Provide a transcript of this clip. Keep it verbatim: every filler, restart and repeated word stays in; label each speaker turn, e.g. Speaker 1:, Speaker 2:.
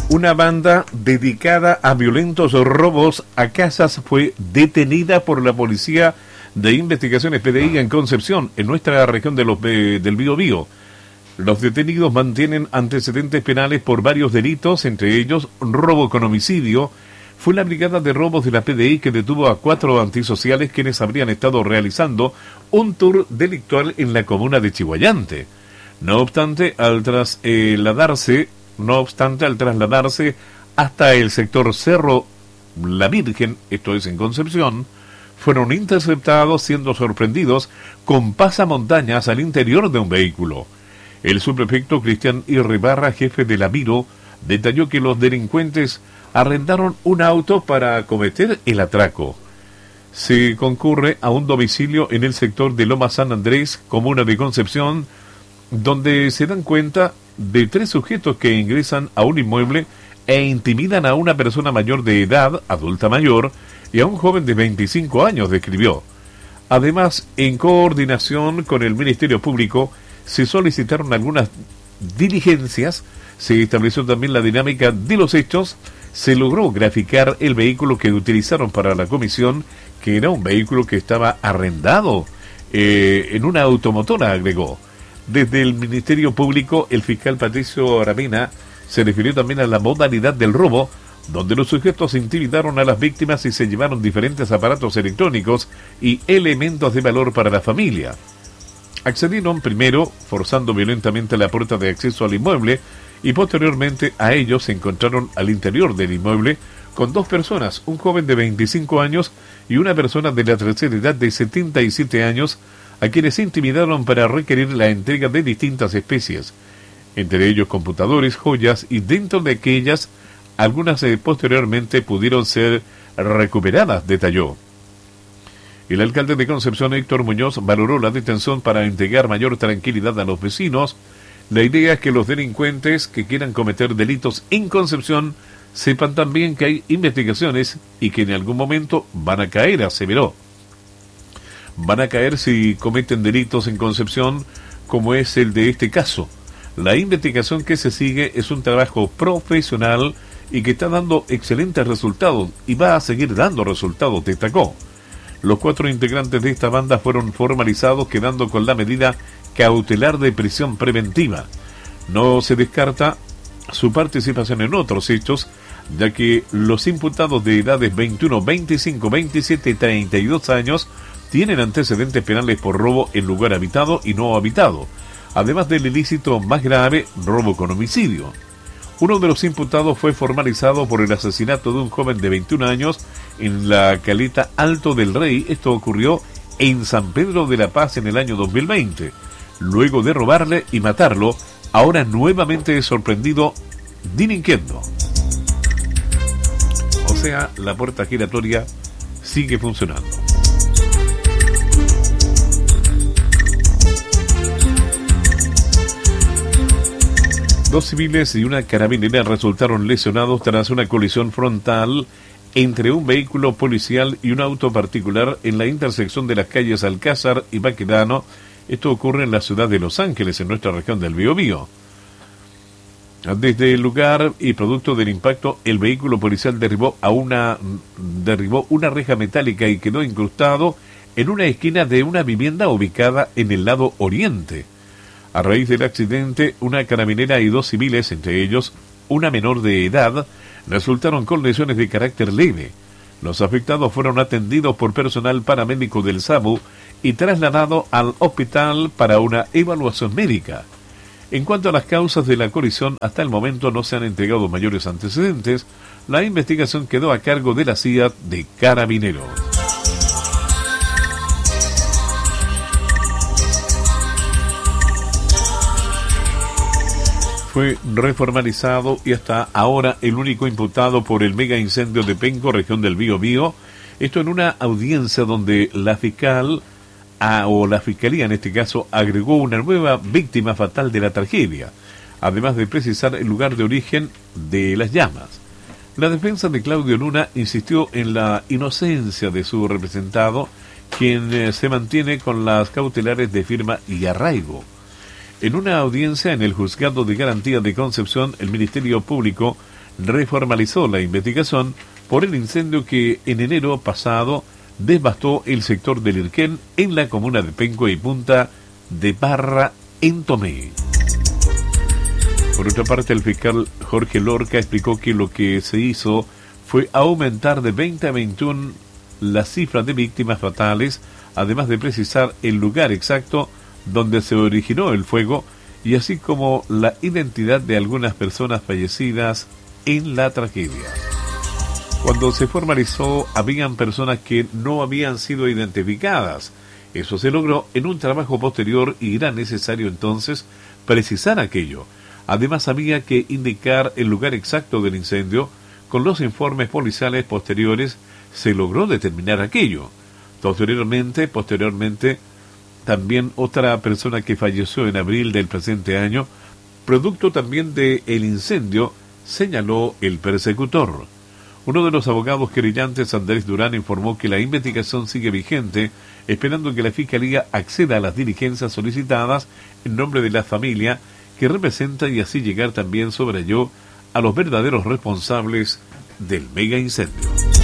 Speaker 1: Una banda dedicada a violentos robos a casas fue detenida por la Policía de Investigaciones P D I en Concepción, en nuestra región de los, eh, del Biobío. Los detenidos mantienen antecedentes penales por varios delitos, entre ellos robo con homicidio. Fue la brigada de robos de la P D I que detuvo a cuatro antisociales quienes habrían estado realizando un tour delictual en la comuna de Chihuayante. No obstante, al trasladarse, no obstante, al trasladarse hasta el sector Cerro La Virgen, esto es en Concepción, fueron interceptados siendo sorprendidos con pasamontañas al interior de un vehículo. El subprefecto Cristian Irribarra, jefe de la Miro, detalló que los delincuentes arrendaron un auto para cometer el atraco. Se concurre a un domicilio en el sector de Loma San Andrés, comuna de Concepción, donde se dan cuenta de tres sujetos que ingresan a un inmueble e intimidan a una persona mayor de edad, adulta mayor, y a un joven de veinticinco años, describió. Además, en coordinación con el Ministerio Público, se solicitaron algunas diligencias, se estableció también la dinámica de los hechos, se logró graficar el vehículo que utilizaron para la comisión, que era un vehículo que estaba arrendado eh, en una automotora, agregó. Desde el Ministerio Público, el fiscal Patricio Aramena se refirió también a la modalidad del robo, donde los sujetos intimidaron a las víctimas y se llevaron diferentes aparatos electrónicos y elementos de valor para la familia. Accedieron primero forzando violentamente la puerta de acceso al inmueble y posteriormente a ellos se encontraron al interior del inmueble con dos personas, un joven de veinticinco años y una persona de la tercera edad de setenta y siete años, a quienes intimidaron para requerir la entrega de distintas especies, entre ellos computadores, joyas y dentro de aquellas, algunas eh, posteriormente pudieron ser recuperadas, detalló. El alcalde de Concepción, Héctor Muñoz, valoró la detención para entregar mayor tranquilidad a los vecinos. La idea es que los delincuentes que quieran cometer delitos en Concepción sepan también que hay investigaciones y que en algún momento van a caer, aseveró. Van a caer si cometen delitos en Concepción, como es el de este caso. La investigación que se sigue es un trabajo profesional y que está dando excelentes resultados y va a seguir dando resultados, destacó. Los cuatro integrantes de esta banda fueron formalizados, quedando con la medida cautelar de prisión preventiva. No se descarta su participación en otros hechos, ya que los imputados de edades veintiuno, veinticinco, veintisiete y treinta y dos años tienen antecedentes penales por robo en lugar habitado y no habitado, además del ilícito más grave, robo con homicidio. Uno de los imputados fue formalizado por el asesinato de un joven de veintiún años en la caleta Alto del Rey. Esto ocurrió en San Pedro de la Paz en el año dos mil veinte. Luego de robarle y matarlo, ahora nuevamente es sorprendido delinquiendo. O sea, la puerta giratoria sigue funcionando. Dos civiles y una carabinera resultaron lesionados tras una colisión frontal entre un vehículo policial y un auto particular en la intersección de las calles Alcázar y Baquedano. Esto ocurre en la ciudad de Los Ángeles, en nuestra región del Biobío. Desde el lugar y producto del impacto, el vehículo policial derribó a una derribó una reja metálica y quedó incrustado en una esquina de una vivienda ubicada en el lado oriente. A raíz del accidente, una carabinera y dos civiles, entre ellos una menor de edad, resultaron con lesiones de carácter leve. Los afectados fueron atendidos por personal paramédico del SAMU y trasladados al hospital para una evaluación médica. En cuanto a las causas de la colisión, hasta el momento no se han entregado mayores antecedentes. La investigación quedó a cargo de la C I A de Carabineros. Fue reformalizado y hasta ahora el único imputado por el mega incendio de Penco, región del Biobío. Esto en una audiencia donde la fiscal, a, o la fiscalía en este caso, agregó una nueva víctima fatal de la tragedia, además de precisar el lugar de origen de las llamas. La defensa de Claudio Luna insistió en la inocencia de su representado, quien eh, se mantiene con las cautelares de firma y arraigo. En una audiencia en el Juzgado de Garantía de Concepción, el Ministerio Público reformalizó la investigación por el incendio que en enero pasado devastó el sector del Irquén en la comuna de Penco y Punta de Parra, en Tomé. Por otra parte, el fiscal Jorge Lorca explicó que lo que se hizo fue aumentar de veinte a veintiuno la cifra de víctimas fatales, además de precisar el lugar exacto donde se originó el fuego y así como la identidad de algunas personas fallecidas en la tragedia. Cuando se formalizó, habían personas que no habían sido identificadas. Eso se logró en un trabajo posterior y era necesario entonces precisar aquello. Además, había que indicar el lugar exacto del incendio. Con los informes policiales posteriores se logró determinar aquello. Posteriormente, posteriormente, también otra persona que falleció en abril del presente año, producto también del incendio, señaló el persecutor. Uno de los abogados querellantes, Andrés Durán, informó que la investigación sigue vigente, esperando que la Fiscalía acceda a las diligencias solicitadas en nombre de la familia que representa y así llegar también sobre ello a los verdaderos responsables del mega incendio.